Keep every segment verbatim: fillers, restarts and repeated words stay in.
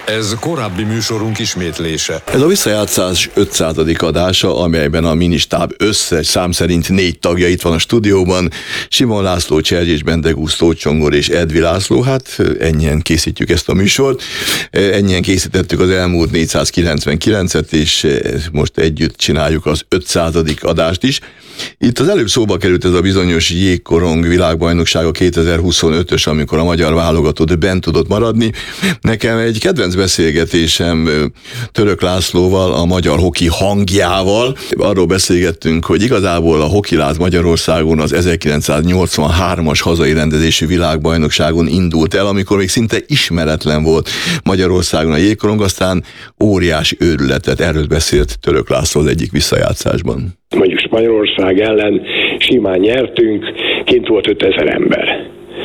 Ez korábbi műsorunk ismétlése. Ez a visszajátszás ötszázadik adása, amelyben a ministáb összes szám szerint négy tagja itt van a stúdióban. Simon László, Csergyés Bendegúz, Tóth Csongor és Edvi László. Hát ennyien készítjük ezt a műsort. Ennyien készítettük az elmúlt négyszázkilencvenkilencet, és most együtt csináljuk az ötszázadik adást is. Itt az előbb szóba került ez a bizonyos jégkorong világbajnokság a kétezer-huszonötös, amikor a magyar válogatott bent tudott maradni. Nekem egy kedvenc beszélgetésem Török Lászlóval, a magyar hoki hangjával. Arról beszélgettünk, hogy igazából a hokiláz Magyarországon az ezerkilencszáznyolcvanhármas hazai rendezésű világbajnokságon indult el, amikor még szinte ismeretlen volt Magyarországon a jégkorong, aztán óriási őrületet. Erről beszélt Török László az egyik visszajátszásban. Mondjuk Magyarország ellen simán nyertünk, kint volt ötezer ember.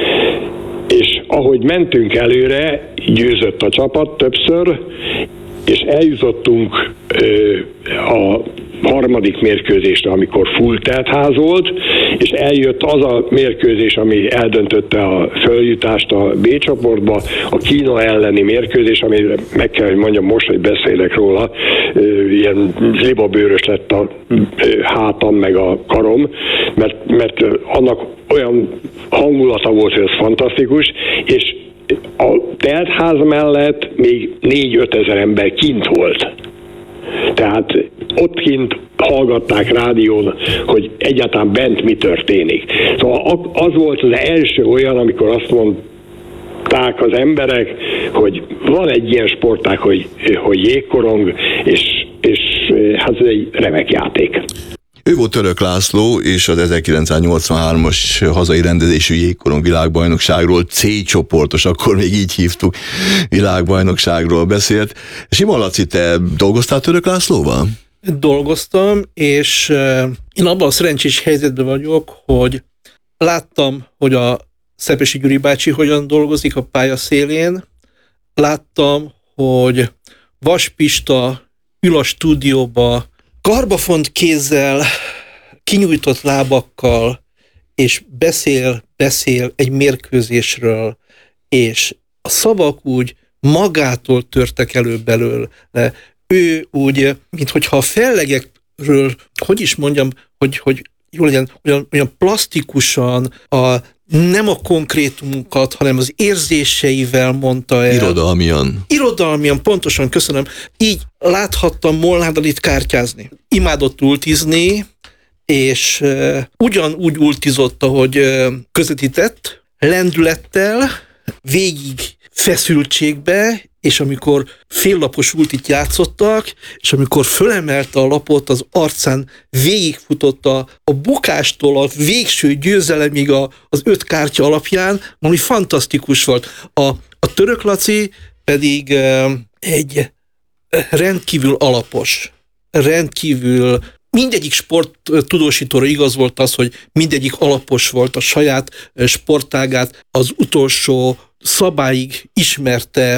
És ahogy mentünk előre, győzött a csapat többször, és eljutottunk ö, a harmadik mérkőzésre, amikor full teltház volt, és eljött az a mérkőzés, ami eldöntötte a följutást a B csoportba, a Kína elleni mérkőzés, amire meg kell, hogy mondjam most, hogy beszélek róla, ilyen libabőrös lett a hátam meg a karom, mert, mert annak olyan hangulata volt, hogy ez fantasztikus, és a teltház mellett még négy-ötezer ember kint volt. Tehát ott kint hallgatták rádión, hogy egyáltalán bent mi történik. Szóval az volt az első olyan, amikor azt mondták az emberek, hogy van egy ilyen sportág, hogy, hogy jégkorong, és, és hát ez egy remek játék. Ő volt Török László, és az ezerkilencszáznyolcvanhármas hazai rendezésű jégkorong világbajnokságról, C csoportos, akkor még így hívtuk, világbajnokságról beszélt. Simon Laci, te dolgoztál Török Lászlóval? Dolgoztam, és én abban a szerencsés helyzetben vagyok, hogy láttam, hogy a Szepesi Gyuri bácsi hogyan dolgozik a pálya szélén, láttam, hogy Vas Pista ül a stúdióba, karbafont kézzel, kinyújtott lábakkal, és beszél, beszél egy mérkőzésről, és a szavak úgy magától törtek elő belőle. Ő úgy, minthogyha a fellegekről, hogy is mondjam, hogy, hogy jól legyen, olyan, olyan plastikusan, a, nem a konkrétumokat, hanem az érzéseivel mondta el. Irodalmian. Irodalmian, pontosan, köszönöm. Így láthattam Molnár Danit kártyázni. Imádott ultizni, és uh, ugyanúgy ultizott, ahogy uh, közvetített, lendülettel, végig feszültségbe, és amikor féllapos ultit játszottak, és amikor fölemelte a lapot, az arcán végigfutott a, a bukástól a végső győzelemig a, az öt kártya alapján, ami fantasztikus volt. A, a Török Laci pedig e, egy rendkívül alapos, rendkívül mindegyik sporttudósítóra igaz volt az, hogy mindegyik alapos volt a saját sportágát, az utolsó szabályig ismerte,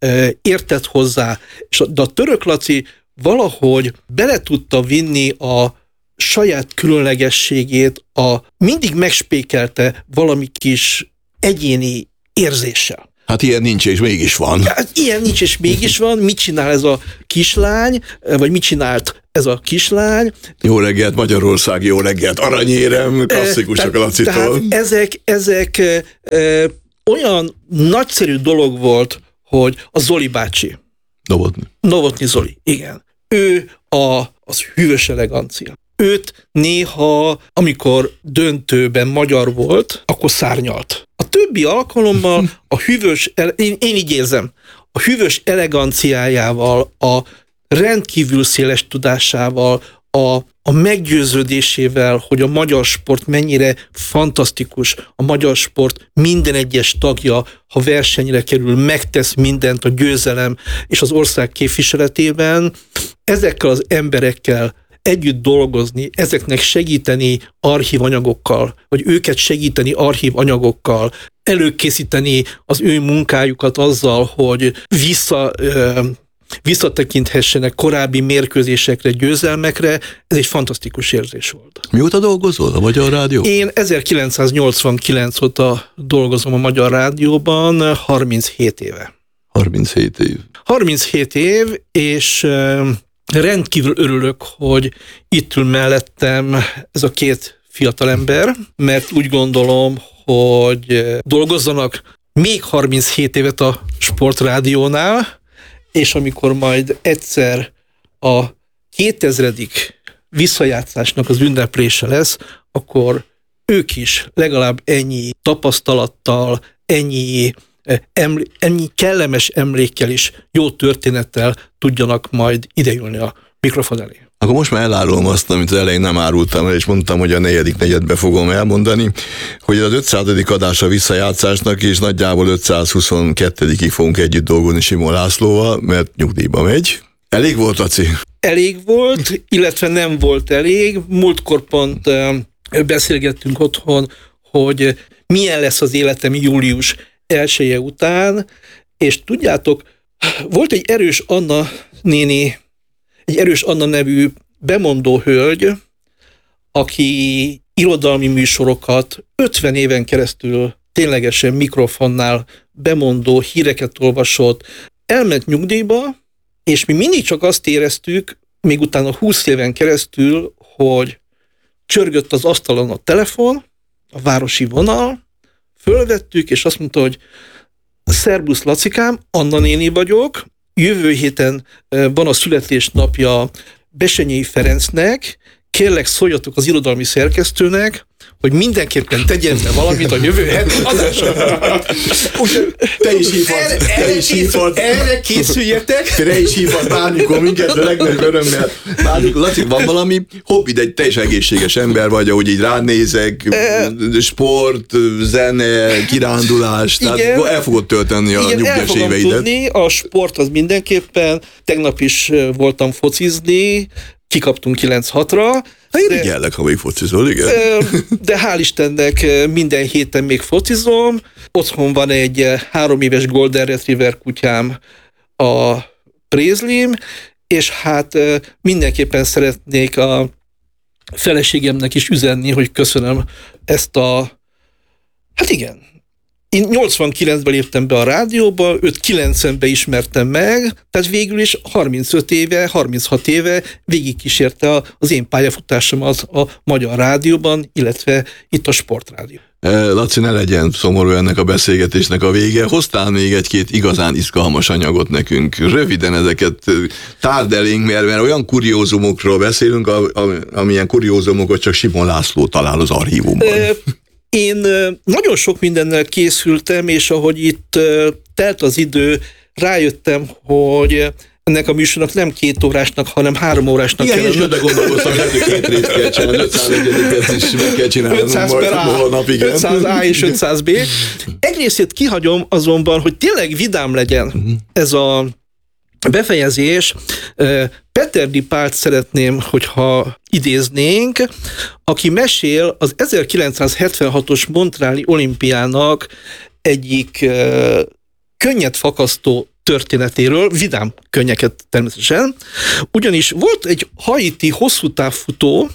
értett hozzá, és de a Török Laci valahogy bele tudta vinni a saját különlegességét, a mindig megspékelte valami kis egyéni érzéssel. Hát ilyen nincs, és mégis van. Hát ilyen nincs, és mégis van. Mit csinál ez a kislány, vagy mit csinált ez a kislány? Jó reggelt Magyarország, jó reggelt Aranyérem, klasszikusok a Lacitól. Tehát ezek, ezek e, e, olyan nagyszerű dolog volt, hogy a Zoli bácsi. Novotny. Novotny Zoli, igen. Ő a, az hűvös elegancia. Őt néha, amikor döntőben magyar volt, akkor szárnyalt. A többi alkalommal a hűvös, én, én így érzem, a hűvös eleganciájával, a rendkívül széles tudásával, a, a meggyőződésével, hogy a magyar sport mennyire fantasztikus, a magyar sport minden egyes tagja, ha versenyre kerül, megtesz mindent a győzelem és az ország képviseletében, ezekkel az emberekkel együtt dolgozni, ezeknek segíteni archívanyagokkal, vagy őket segíteni archívanyagokkal, előkészíteni az ő munkájukat azzal, hogy vissza... Ö, visszatekinthessenek korábbi mérkőzésekre, győzelmekre, ez egy fantasztikus érzés volt. Mióta dolgozol a Magyar Rádió? Én ezerkilencszáznyolcvankilenc óta dolgozom a Magyar Rádióban, harminchét éve. harminchét év. harminchét év, és rendkívül örülök, hogy itt ül mellettem ez a két fiatalember, mert úgy gondolom, hogy dolgozzanak még harminchét évet a Sportrádiónál, és amikor majd egyszer a kétezredik visszajátszásnak az ünneplése lesz, akkor ők is legalább ennyi tapasztalattal, ennyi, eml- ennyi kellemes emlékkel is, jó történettel tudjanak majd ideülni a mikrofon elé. Akkor most már elárulom azt, amit az elején nem árultam el, és mondtam, hogy a negyedik negyedbe fogom elmondani, hogy az ötszázadik adása visszajátszásnak, és nagyjából ötszázhuszonkettőig fogunk együtt dolgozni Simon Lászlóval, mert nyugdíjba megy. Elég volt, Laci? Elég volt, illetve nem volt elég. Múltkor pont beszélgettünk otthon, hogy milyen lesz az életem július elseje után, és tudjátok, volt egy erős Anna néni, egy erős Anna nevű bemondó hölgy, aki irodalmi műsorokat ötven éven keresztül ténylegesen mikrofonnál bemondó, híreket olvasott, elment nyugdíjba, és mi mindig csak azt éreztük, még utána húsz éven keresztül, hogy csörgött az asztalon a telefon, a városi vonal, fölvettük, és azt mondta, hogy szerbusz Lacikám, Anna néni vagyok, jövő héten van a születésnapja Bessenyei Ferencnek, kérlek szóljatok az irodalmi szerkesztőnek, hogy mindenképpen tegyen le valamit a jövő heti adásra. Te is hívhatsz, te is hívhatsz. Erre készüljetek. Te is hívhatsz bármikor minket, de legnagyobb örömmel. Bármikor, Laci, van valami hobbid, egy teljes egészséges ember vagy, ahogy így ránézek, sport, zene, kirándulás, tehát el fogod tölteni a nyugdíjas éveidet. Tudni, a sport az mindenképpen, tegnap is voltam focizni, kikaptunk kilenc hatra. Hát én igyellek, ha még focizol, igen. De hál' Istennek minden héten még focizom. Otthon van egy három éves Golden Retriever kutyám, a Prézlim, és hát mindenképpen szeretnék a feleségemnek is üzenni, hogy köszönöm ezt a... Hát igen, én nyolcvankilencben léptem be a rádióba, őt kilencvenben ismertem meg, tehát végül is harmincöt éve, harminchat éve végigkísérte az én pályafutásomat a Magyar Rádióban, illetve itt a Sportrádió. Laci, ne legyen szomorú ennek a beszélgetésnek a vége. Hoztál még egy-két igazán izgalmas anyagot nekünk. Röviden ezeket tárd elénk, mert, mert olyan kuriózumokról beszélünk, amilyen kuriózumokat csak Simon László talál az archívumban. E- Én nagyon sok mindennel készültem, és ahogy itt telt az idő, rájöttem, hogy ennek a műsornak nem két órásnak, hanem három órásnak igen, kellene. Igen, és gondolkoztam, hogy két részt kell csinálni, ötszázegyedik is meg kell csinálni. ötszáz per A, ötszáz A és ötszáz B. Egy részét kihagyom azonban, hogy tényleg vidám legyen uh-huh. ez a befejezés. Peterdi Pált szeretném, hogyha idéznénk, aki mesél az ezerkilencszázhetvenhatos Montreali olimpiának egyik uh, könnyet fakasztó történetéről, vidám könnyeket természetesen, ugyanis volt egy haiti hosszú távfutó,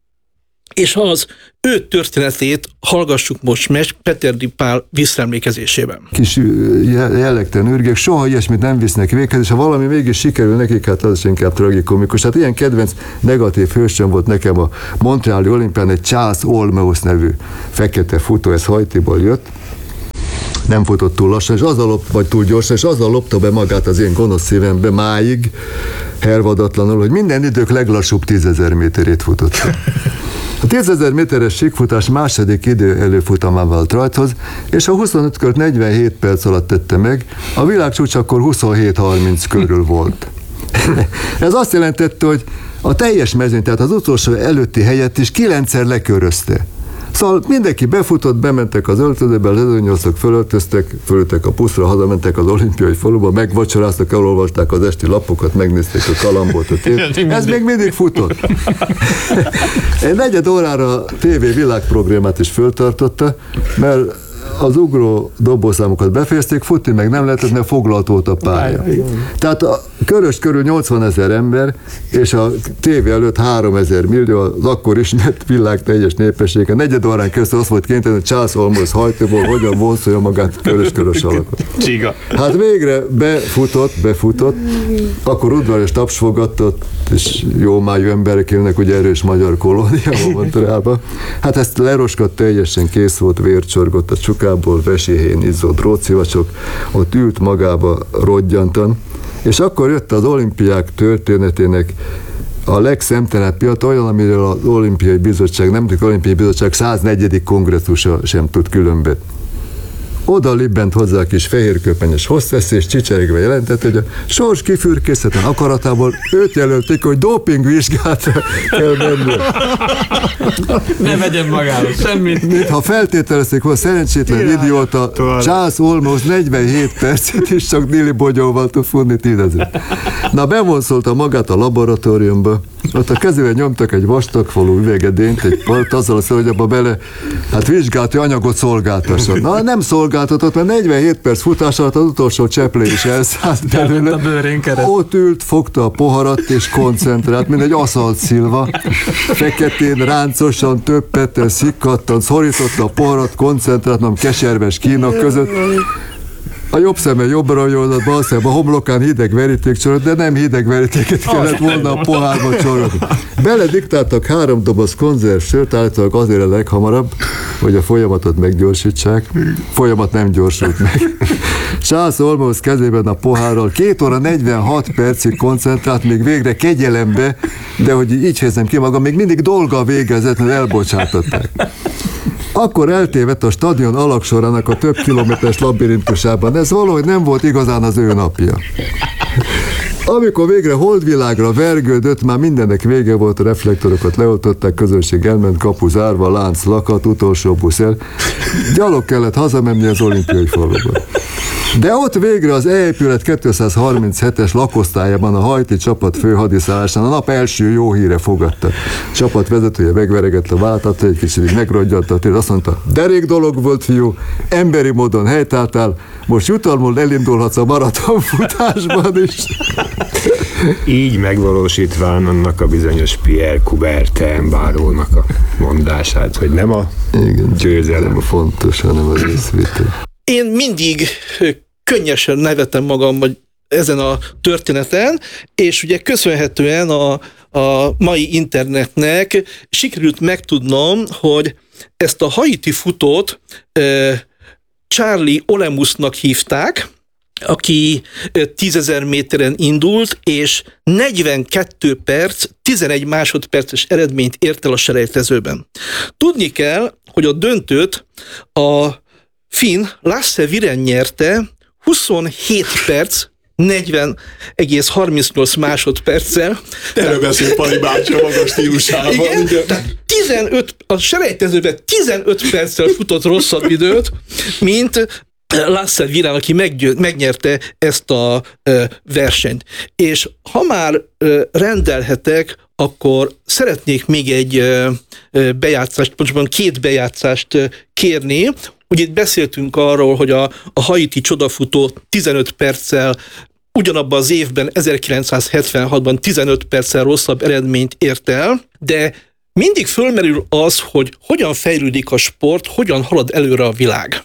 és az ő történetét hallgassuk most meg Peterdi Pál visszaemlékezésében. Kis jellegtelen ürgek, soha ilyesmit nem visznek véghez, és ha valami mégis sikerül nekik, hát az is inkább tragikomikus. Hát ilyen kedvenc negatív hősöm volt nekem a Montreali olimpián, egy Charles Olmeus nevű fekete futó, ez Haitiból jött, nem futott túl lassan, és azzal lop, vagy túl gyorsan, és azzal lopta be magát az én gonosz szívembe máig, hervadatlanul, hogy minden idők leglassúbb tízezer méterét futott. A tízezer méteres síkfutás második idő előfutamával vált rajthoz, és a huszonöt kört negyvenhét perc alatt tette meg, a világcsúcs akkor huszonhét harminc körül volt. Ez azt jelentette, hogy a teljes mezőny, tehát az utolsó előtti helyet is kilencszer lekörözte. Szóval mindenki befutott, bementek az öltözőbe, az ezernyolcszor fölöltöztek, fölültek a puszra, hazamentek az olimpiai faluba, megvacsoráztak, elolvasták az esti lapokat, megnézték a Kalambót, a tévét. Ez még mindig futott. Egy negyed órára a tévé világprogramját is föltartotta, mert az ugró dobószámokat befejezték, futni meg nem lehetett, mert foglalt volt a pálya. Tehát a körös körül nyolcvanezer ember, és a tévé előtt háromezer millió, az akkor ismert világ teljes népessége. Negyed órán keresztül azt volt kénytelen, hogy Charles Olmos hajtóból hogyan vonszolja magát körös-körös alakot. Csiga. Hát végre befutott, befutott, akkor udvarias taps fogadtott, és jó májú emberek élnek, ugye erős magyar kolóniában, Montrealban. Hát ezt leroskadt, teljesen kész volt, vércsorgott a csukából, veséhén izzott rócivacsok, ott ült magába roggyantan, és akkor jött az olimpiák történetének a legszemtelenebb pillanat, olyan, amiről az Olimpiai Bizottság, nem tudjuk, Olimpiai Bizottság száznegyedik kongresszusa sem tud különbet. Oda libbent hozzá a kis fehérköpenyes hosszesz, és csicseregve jelentett, hogy a sors kifürkészhetetlen akaratából őt jelölték, hogy dopingvizsgálatra kell menni. Ne vegyen magára semmit. Mintha feltételezték volna, szerencsétlen idióta, Charles Olmos negyvenhét percet is csak Nili Bogyóval tud futni tízezer. Na, bevonszolta magát a laboratóriumba, ott a kezével nyomtak egy vastagfalú üvegedényt, egy part, azzal a szó, hogy abba bele, hát vizsgálati anyagot szolgáltasson. Na, nem szolgáltatott, mert negyvenhét perc futás alatt az utolsó cseplé is elszállt belőle. Ott ült, fogta a poharat és koncentrált, mint egy aszalt szilva. Feketén, ráncosan, többettel, szikkattan, szorította a poharat, koncentráltan, keserves kínak között. A jobb szeme jobbra nyúlott, bal szeme a homlokán hideg veríték csorog, de nem hideg verítéket kellett volna a pohárba csorogni. Belediktáltak három doboz konzerv sört, állítólag azért a leghamarabb, hogy a folyamatot meggyorsítsák. Folyamat nem gyorsult meg. Charles Olmos kezében a pohárral két óra negyvenhat percig koncentrált, még végre kegyelembe, de hogy így helyezem ki magam, még mindig dolga végezett, mert elbocsátották. Akkor eltévedt a stadion alaksorának a több kilométeres labirintusában. Ez valahogy nem volt igazán az ő napja. Amikor végre holdvilágra vergődött, már mindennek vége volt, a reflektorokat leoltották, közönség elment, kapu zárva, lánc lakat, utolsó busz el. Gyalog kellett hazamenni az olimpiai faluba. De ott végre az E-épület kétszázharminchetes lakosztályában a haiti csapat főhadiszállásán a nap első jó híre fogadta. A csapat vezetője megveregett a váltat, egy kicsit megrodjant a tér, azt mondta, derék dolog volt, fiú, emberi módon helytáltál, most jutalmul elindulhatsz a maratonfutásban is. Így megvalósítván annak a bizonyos Pierre Coubertin bárónak a mondását, hogy nem a Igen, győzelem. Nem a fontos, hanem a részvétel. Én mindig könnyesen nevetem magam vagy ezen a történeten, és ugye köszönhetően a, a mai internetnek sikerült megtudnom, hogy ezt a haiti futót e, Charlie Olemusnak hívták, aki tízezer méteren indult, és negyvenkettő perc, tizenegy másodperces eredményt ért el a selejtezőben. Tudni kell, hogy a döntőt a finn Lasse Viren nyerte huszonhét perc, negyven egész harmincnyolc másodperccel. Erről beszél Pali bácsi a magas stílusában. Igen, tehát tizenöt, a selejtezőben tizenöt perccel futott rosszabb időt, mint Lasse Viren, aki meggyő, megnyerte ezt a ö, versenyt. És ha már ö, rendelhetek, akkor szeretnék még egy ö, ö, bejátszást, pontosabban két bejátszást ö, kérni. Ugye itt beszéltünk arról, hogy a, a haiti csodafutó tizenöt perccel ugyanabban az évben, ezerkilencszázhetvenhatban tizenöt perccel rosszabb eredményt ért el, de mindig fölmerül az, hogy hogyan fejlődik a sport, hogyan halad előre a világ.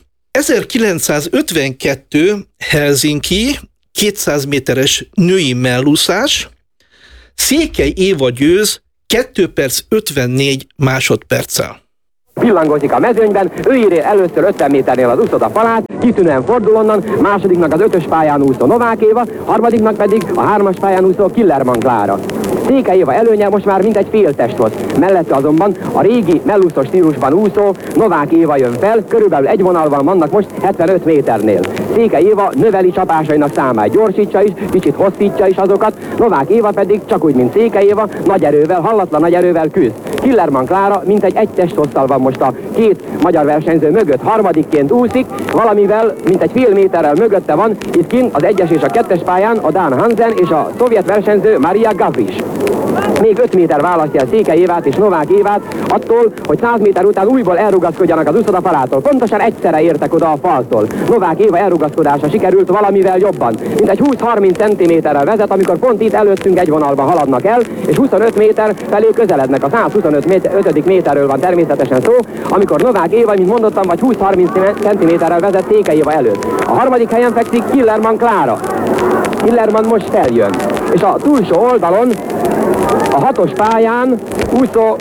ezerkilencszázötvenkettő Helsinki kétszáz méteres női mellúszás, Székely Éva győz két perc ötvennégy másodperccel. Pillangozik a mezőnyben, ő ír először ötven méternél az úszod a falát, kitűnően fordul onnan, másodiknak az ötös pályán úszó Novák Éva, harmadiknak pedig a hármas pályán úszó Killerman Klára. Székely Éva előnye most már mintegy fél test volt. Mellette azonban a régi mellúszós stílusban úszó Novák Éva jön fel, körülbelül egy vonalban vannak most hetvenöt méternél. Székely Éva növeli csapásainak számát, gyorsítsa is, kicsit hosszítja is azokat, Novák Éva pedig csak úgy, mint Székely Éva, nagy erővel, hallatlan nagy erővel küzd. Killerman Klára mintegy egy testhosszal van most a két magyar versenyző mögött. Harmadikként úszik, valamivel mintegy fél méterrel mögötte van itt kint az egyes és a kettes pályán a dán Hansen és a szovjet versenyző Maria Gavriš. Még öt méter választja el Székely Évát és Novák Évát attól, hogy száz méter után újból elrugaszkodjanak az úszoda falától. Pontosan egyszerre értek oda a faltól. Novák Éva elrugaszkodása sikerült valamivel jobban. Mintegy húsz-harminc centiméterrel vezet, amikor pont itt előttünk egy vonalban haladnak el, és huszonöt méter felé közelednek. A száz huszonöt méterről van természetesen szó, amikor Novák Éva, mint mondottam, vagy húsz-harminc centiméterrel vezet Székely Éva előtt. A harmadik helyen fekszik Killerman Klára. Killerman most feljön, és a túlsó oldalon a hatos pályán úszó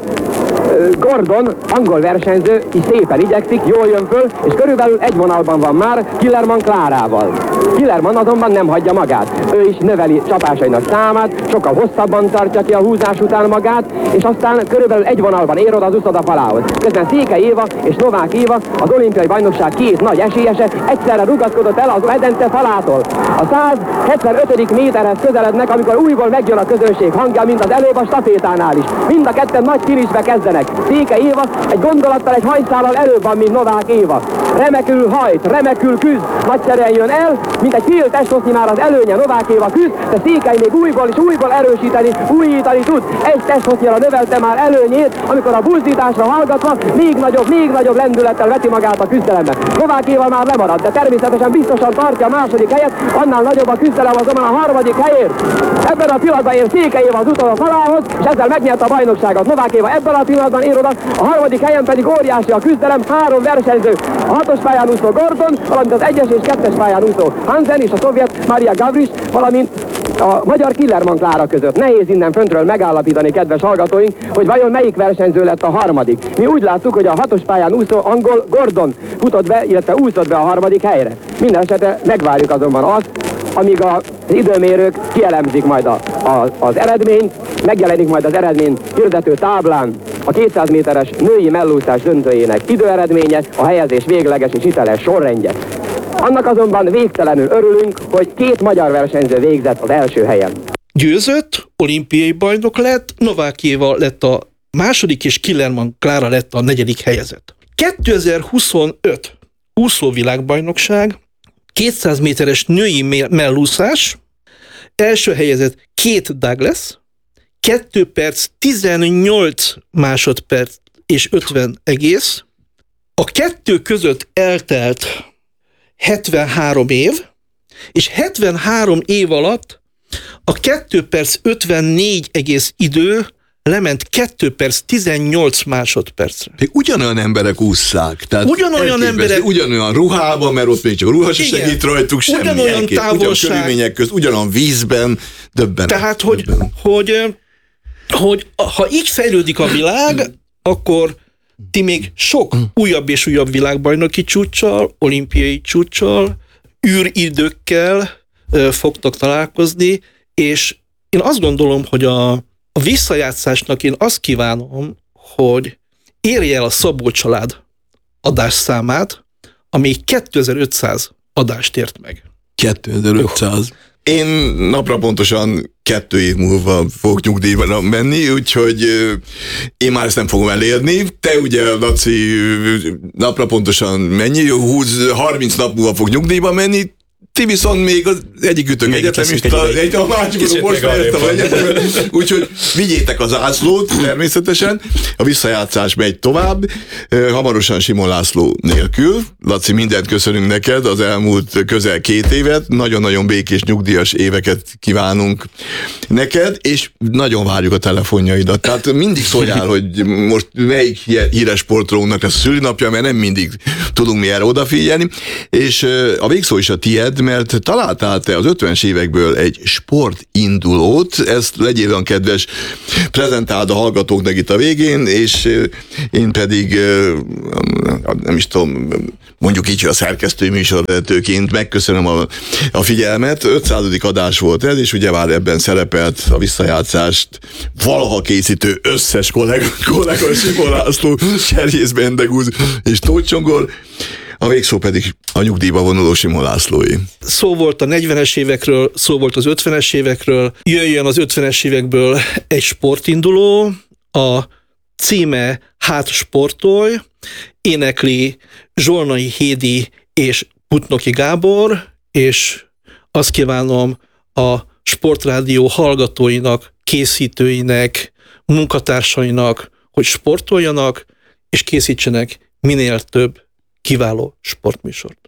Gordon, angol versenyző, is szépen igyekszik, jól jön föl, és körülbelül egy vonalban van már Killerman Klárával. Killerman azonban nem hagyja magát. Ő is növeli csapásainak számát, sokkal hosszabban tartja ki a húzás után magát, és aztán körülbelül egy vonalban ér oda az úszoda falához. Közben Székely Éva és Novák Éva, az olimpiai bajnokság két nagy esélyese, egyszerre rugaszkodott el az medence falától. A száz hetvenötödik méterhez közelednek, amikor újból megjön a közönség hangja, mint az előbb a stafétánál is. Mind a ketten nagy finisbe kezdenek. Székely Éva egy gondolattal, egy hajszállal előbb van, mint Novák Éva. Remekül hajt, remekül küzd, nagyszerűen jön el, mint egy fél testhossznyi már az előnye Novák Éva küzd, de Székely még újból és újból erősíteni, újítani tud. Egy testhossnyira növelte már előnyét, amikor a buzdításra hallgatva még nagyobb, még nagyobb lendülettel veti magát a küzdelembe. Novák Éva már lemarad, de természetesen biztosan tartja a második helyet, annál nagyobb a küzdelem azonban a harmadik helyért. Ebben a pillanatban ér Székely Éva az utolsó falához, és ezzel megnyerte a bajnokságot. Novák Éva ebben a pillanatban ér oda, a harmadik helyen pedig óriási a küzdelem, három versenyző, a hatos pályán úszó Gordon, valamint az egyes és kettes pályán úszó Hansen és a szovjet Maria Gavriš, valamint a magyar Killerman Klára között. Nehéz innen föntről megállapítani, kedves hallgatóink, hogy vajon melyik versenyző lett a harmadik. Mi úgy láttuk, hogy a hatos pályán úszó angol Gordon futott be, illetve úszott be a harmadik helyre. Minden esetre megvárjuk azonban azt, amíg az időmérők kielemzik majd a, a, az eredményt, megjelenik majd az eredmény hirdető táblán a kétszáz méteres női mellúszás döntőjének időeredménye, a helyezés végleges és hiteles sorrendje. Annak azonban végtelenül örülünk, hogy két magyar versenyző végzett az első helyen. Győzött, olimpiai bajnok lett, Novák Éva lett a második, és Killerman Klára lett a negyedik helyezett. kétezer-huszonöt úszóvilágbajnokság, kétszáz méteres női mellúszás, első helyezett Kate Douglas, két perc, tizennyolc másodperc és ötven egész. A kettő között eltelt hetvenhárom év, és hetvenhárom év alatt a két perc ötvennégy egész idő lement két perc tizennyolc másodpercre. Még ugyanolyan emberek ússzák. Tehát ugyanolyan emberek. Ugyanolyan ruhában, mert ott még csak a ruha se segít rajtuk, semmi. Ugyanolyan távolság. Ugyan körülmények közt, ugyanolyan vízben, döbbenet. Tehát, hogy, döbbenet. hogy, hogy ha így fejlődik a világ, akkor ti még sok újabb és újabb világbajnoki csúccsal, olimpiai csúccsal, űridőkkel fogtok találkozni, és én azt gondolom, hogy a, a visszajátszásnak én azt kívánom, hogy érje el a Szabó család adásszámát, ami kétezer-ötszáz adást ért meg. kétezer-ötszáz. Én napra pontosan kettő év múlva fogok nyugdíjba menni, úgyhogy én már ezt nem fogom elérni. Te ugye, Laci, napra pontosan mennyi? húsz, harminc nap múlva fog nyugdíjba menni, ti viszont még az egyik ütök egyetemista, egy, a másikon most fejeztem a egyetemet, úgyhogy vigyétek az ászlót természetesen, a visszajátszás megy tovább, hamarosan Simon László nélkül. Laci, mindent köszönünk neked, az elmúlt közel két évet, nagyon-nagyon békés nyugdíjas éveket kívánunk neked, és nagyon várjuk a telefonjaidat. Tehát mindig szóljál, hogy most melyik híres sportolónak lesz a szülinapja, mert nem mindig tudunk mi erre odafigyelni, és a végszó is a tied, mert találtál te az ötvenes évekből egy sportindulót, ezt legyél olyan kedves, prezentáld a hallgatóknak itt a végén, és én pedig, nem is tudom, mondjuk így, hogy a szerkesztői műsorvezetőként megköszönöm a, a figyelmet. ötszázadik adás volt ez, és ugye már ebben szerepelt a visszajátszást valaha készítő összes kollega, kollega Simon László, Cserhész Bendegúz és Tóth Csongor, a végszó pedig a nyugdíjba vonuló Simon Lászlóé. Szó volt a negyvenes évekről, szó volt az ötvenes évekről, jöjjön az ötvenes évekből egy sportinduló, a címe Hát sportolj, énekli Zsolnai Hédi és Putnoki Gábor, és azt kívánom a Sportrádió hallgatóinak, készítőinek, munkatársainak, hogy sportoljanak, és készítsenek minél több kiváló sportműsort.